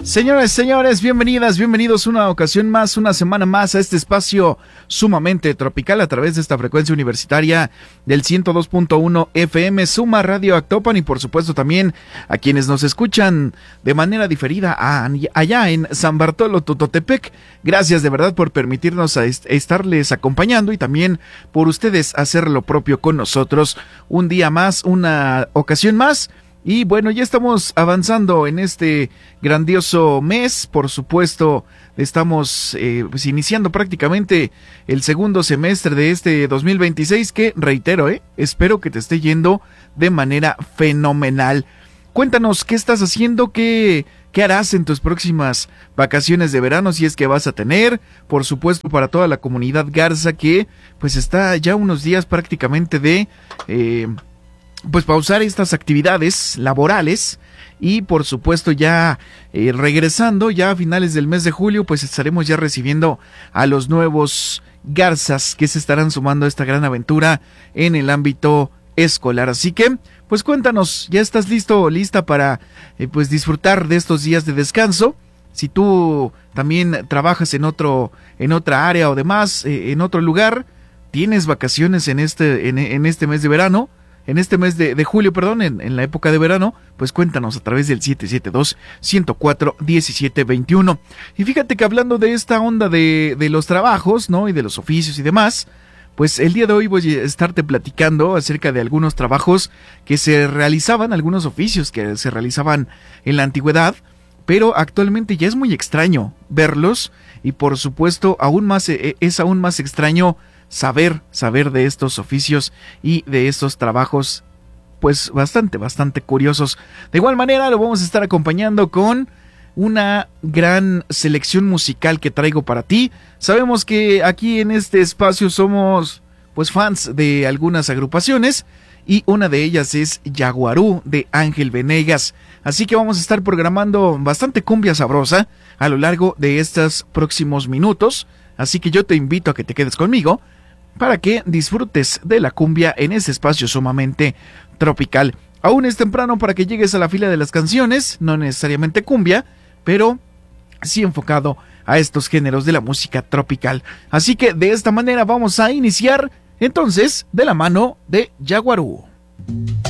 Señoras, señores, bienvenidas, bienvenidos una ocasión más, una semana más a este espacio sumamente tropical a través de esta frecuencia universitaria del 102.1 FM Suma Radio Actopan y por supuesto también a quienes nos escuchan de manera diferida allá en San Bartolo, Tototepec. Gracias de verdad por permitirnos estarles acompañando y también por ustedes hacer lo propio con nosotros. Un día más, una ocasión más. Y bueno, ya estamos avanzando en este grandioso mes, por supuesto, estamos pues iniciando prácticamente el segundo semestre de este 2026 que, reitero, espero que te esté yendo de manera fenomenal. Cuéntanos qué estás haciendo, qué harás en tus próximas vacaciones de verano, si es que vas a tener, por supuesto para toda la comunidad Garza que pues está ya unos días prácticamente de... pues pausar estas actividades laborales y por supuesto ya regresando ya a finales del mes de julio pues estaremos ya recibiendo a los nuevos Garzas que se estarán sumando a esta gran aventura en el ámbito escolar. Así que pues cuéntanos, ¿ya estás lista para pues disfrutar de estos días de descanso? Si tú también trabajas en otra área o demás, en otro lugar, tienes vacaciones en este mes de verano, en este mes de julio, perdón, en la época de verano, pues cuéntanos a través del 772-104-1721. Y fíjate que hablando de esta onda de los trabajos, ¿no? Y de los oficios y demás, pues el día de hoy voy a estarte platicando acerca de algunos trabajos que se realizaban, algunos oficios que se realizaban en la antigüedad, pero actualmente ya es muy extraño verlos y por supuesto es aún más extraño saber de estos oficios y de estos trabajos pues bastante curiosos. De igual manera lo vamos a estar acompañando con una gran selección musical que traigo para ti. Sabemos que aquí en este espacio somos pues fans de algunas agrupaciones y una de ellas es Yaguarú de Ángel Venegas. Así que vamos a estar programando bastante cumbia sabrosa a lo largo de estos próximos minutos. Así que yo te invito a que te quedes conmigo para que disfrutes de la cumbia en ese espacio sumamente tropical. Aún es temprano para que llegues a la fila de las canciones, no necesariamente cumbia, pero sí enfocado a estos géneros de la música tropical. Así que de esta manera vamos a iniciar entonces de la mano de Yaguarú.